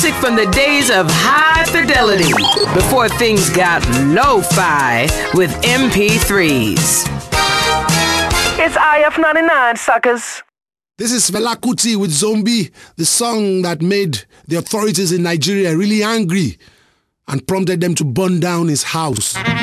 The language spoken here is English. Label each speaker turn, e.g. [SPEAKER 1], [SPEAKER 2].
[SPEAKER 1] music from the days of high fidelity, before things got lo-fi with MP3s. It's IF99, suckers.
[SPEAKER 2] This is Fela Kuti with Zombie, the song that made the authorities in Nigeria really angry and prompted them to burn down his house.